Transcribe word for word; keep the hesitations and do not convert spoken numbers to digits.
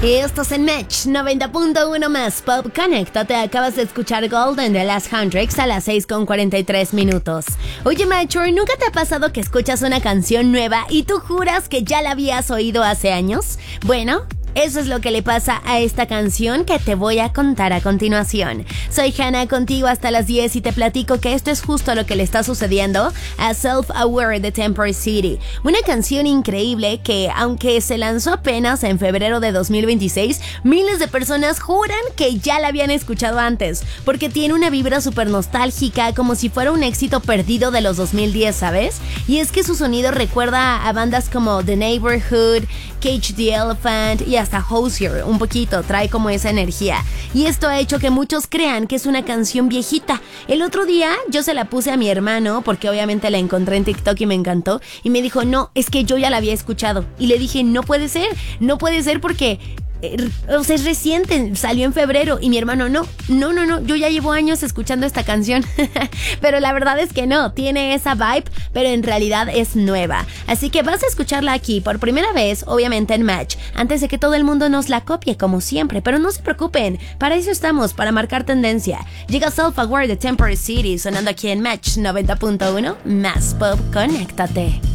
Y esto es en Match noventa punto uno más Pop. Conéctate, acabas de escuchar Golden de las Hendrix a las seis con cuarenta y tres minutos. Oye, Mature, ¿nunca te ha pasado que escuchas una canción nueva y tú juras que ya la habías oído hace años? Bueno, eso es lo que le pasa a esta canción que te voy a contar a continuación. Soy Hannah, contigo hasta las diez y te platico que esto es justo lo que le está sucediendo a Self-Aware de Temporary City. Una canción increíble que, aunque se lanzó apenas en febrero de dos mil veintiséis, miles de personas juran que ya la habían escuchado antes, porque tiene una vibra súper nostálgica, como si fuera un éxito perdido de los dos mil diez, ¿sabes? Y es que su sonido recuerda a bandas como The Neighborhood, Cage the Elephant y hasta Hozier, un poquito, trae como esa energía. Y esto ha hecho que muchos crean que es una canción viejita. El otro día yo se la puse a mi hermano, porque obviamente la encontré en TikTok y me encantó, y me dijo, no, es que yo ya la había escuchado. Y le dije, no puede ser, no puede ser porque... o sea, es reciente, salió en febrero. Y mi hermano, no, no, no, no, yo ya llevo años escuchando esta canción. Pero la verdad es que no, tiene esa vibe, pero en realidad es nueva. Así que vas a escucharla aquí por primera vez, obviamente en Match, antes de que todo el mundo nos la copie como siempre. Pero no se preocupen, para eso estamos, para marcar tendencia. Llega Self-Aware de Temporary City sonando aquí en Match noventa punto uno más Pop. Conéctate.